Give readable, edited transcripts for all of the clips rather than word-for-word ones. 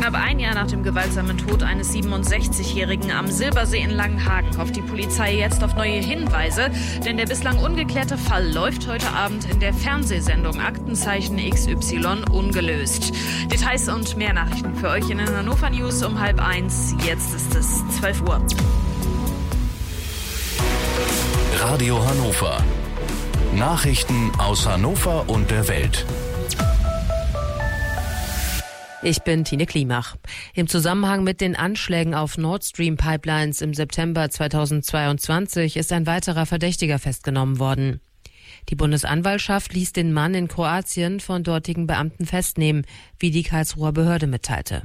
Knapp ein Jahr nach dem gewaltsamen Tod eines 67-Jährigen am Silbersee in Langenhagen hofft die Polizei jetzt auf neue Hinweise, denn der bislang ungeklärte Fall läuft heute Abend in der Fernsehsendung Aktenzeichen XY ungelöst. Details und mehr Nachrichten für euch in den Hannover News um 12:30. Jetzt ist es 12 Uhr. Radio Hannover. Nachrichten aus Hannover und der Welt. Ich bin Tine Klimach. Im Zusammenhang mit den Anschlägen auf Nord Stream Pipelines im September 2022 ist ein weiterer Verdächtiger festgenommen worden. Die Bundesanwaltschaft ließ den Mann in Kroatien von dortigen Beamten festnehmen, wie die Karlsruher Behörde mitteilte.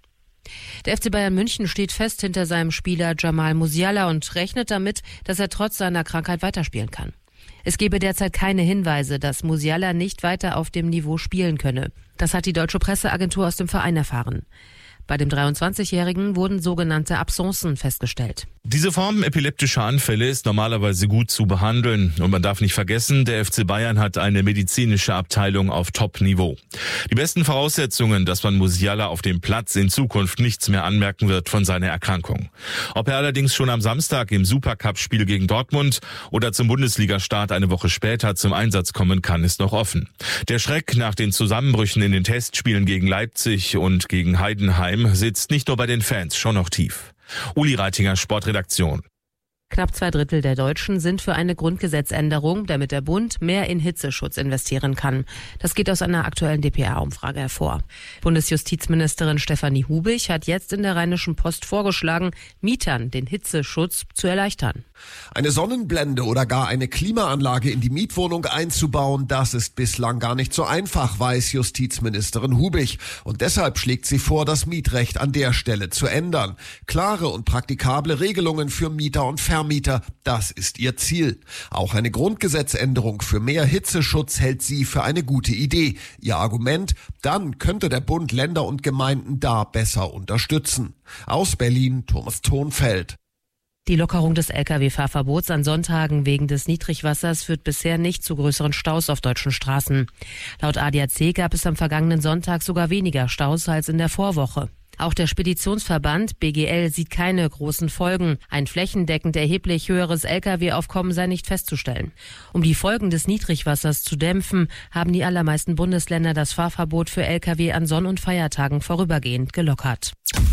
Der FC Bayern München steht fest hinter seinem Spieler Jamal Musiala und rechnet damit, dass er trotz seiner Krankheit weiterspielen kann. Es gebe derzeit keine Hinweise, dass Musiala nicht weiter auf dem Niveau spielen könne. Das hat die deutsche Presseagentur aus dem Verein erfahren. Bei dem 23-Jährigen wurden sogenannte Absencen festgestellt. Diese Form epileptischer Anfälle ist normalerweise gut zu behandeln. Und man darf nicht vergessen, der FC Bayern hat eine medizinische Abteilung auf Top-Niveau. Die besten Voraussetzungen, dass man Musiala auf dem Platz in Zukunft nichts mehr anmerken wird von seiner Erkrankung. Ob er allerdings schon am Samstag im Supercup-Spiel gegen Dortmund oder zum Bundesligastart eine Woche später zum Einsatz kommen kann, ist noch offen. Der Schreck nach den Zusammenbrüchen in den Testspielen gegen Leipzig und gegen Heidenheim sitzt nicht nur bei den Fans, schon noch tief. Uli Reitinger, Sportredaktion. Knapp 2/3 der Deutschen sind für eine Grundgesetzänderung, damit der Bund mehr in Hitzeschutz investieren kann. Das geht aus einer aktuellen dpa-Umfrage hervor. Bundesjustizministerin Stefanie Hubig hat jetzt in der Rheinischen Post vorgeschlagen, Mietern den Hitzeschutz zu erleichtern. Eine Sonnenblende oder gar eine Klimaanlage in die Mietwohnung einzubauen, das ist bislang gar nicht so einfach, weiß Justizministerin Hubig. Und deshalb schlägt sie vor, das Mietrecht an der Stelle zu ändern. Klare und praktikable Regelungen für Mieter und Vermieter, das ist ihr Ziel. Auch eine Grundgesetzänderung für mehr Hitzeschutz hält sie für eine gute Idee. Ihr Argument, dann könnte der Bund Länder und Gemeinden da besser unterstützen. Aus Berlin, Thomas Thonfeld. Die Lockerung des Lkw-Fahrverbots an Sonntagen wegen des Niedrigwassers führt bisher nicht zu größeren Staus auf deutschen Straßen. Laut ADAC gab es am vergangenen Sonntag sogar weniger Staus als in der Vorwoche. Auch der Speditionsverband BGL sieht keine großen Folgen. Ein flächendeckend erheblich höheres Lkw-Aufkommen sei nicht festzustellen. Um die Folgen des Niedrigwassers zu dämpfen, haben die allermeisten Bundesländer das Fahrverbot für Lkw an Sonn- und Feiertagen vorübergehend gelockert.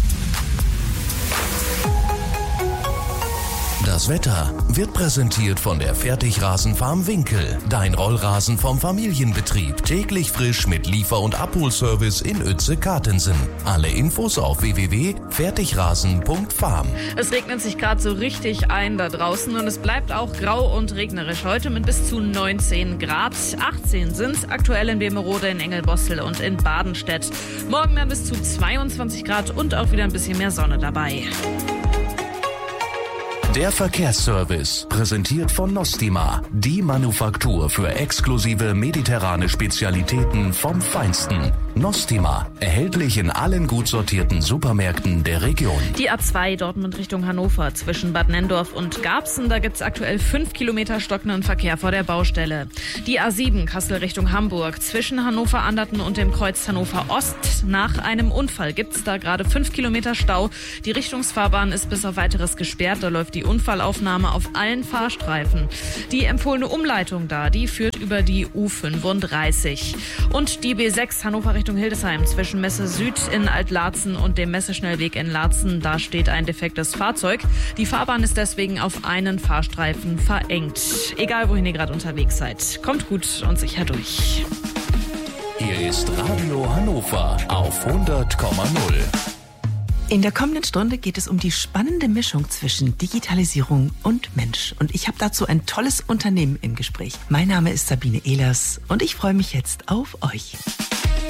Das Wetter wird präsentiert von der Fertigrasenfarm Winkel. Dein Rollrasen vom Familienbetrieb. Täglich frisch mit Liefer- und Abholservice in Uetze-Kartensen. Alle Infos auf www.fertigrasen.farm. Es regnet sich gerade so richtig ein da draußen und es bleibt auch grau und regnerisch heute mit bis zu 19 Grad. 18 sind es aktuell in Bemerode, in Engelbostel und in Badenstedt. Morgen dann bis zu 22 Grad und auch wieder ein bisschen mehr Sonne dabei. Der Verkehrsservice, präsentiert von Nostima, die Manufaktur für exklusive mediterrane Spezialitäten vom Feinsten. Nostima, erhältlich in allen gut sortierten Supermärkten der Region. Die A2 Dortmund Richtung Hannover zwischen Bad Nenndorf und Garbsen, da gibt es aktuell 5 Kilometer stockenden Verkehr vor der Baustelle. Die A7 Kassel Richtung Hamburg zwischen Hannover-Anderten und dem Kreuz Hannover Ost. Nach einem Unfall gibt es da gerade 5 Kilometer Stau. Die Richtungsfahrbahn ist bis auf Weiteres gesperrt, da läuft die Unfallaufnahme auf allen Fahrstreifen. Die empfohlene Umleitung da, die führt über die U35. Und die B6 Hannover Richtung Hildesheim zwischen Messe Süd in Altlarzen und dem Messeschnellweg in Larzen. Da steht ein defektes Fahrzeug. Die Fahrbahn ist deswegen auf einen Fahrstreifen verengt. Egal, wohin ihr gerade unterwegs seid. Kommt gut und sicher durch. Hier ist Radio Hannover auf 100,0. In der kommenden Stunde geht es um die spannende Mischung zwischen Digitalisierung und Mensch. Und ich habe dazu ein tolles Unternehmen im Gespräch. Mein Name ist Sabine Ehlers und ich freue mich jetzt auf euch.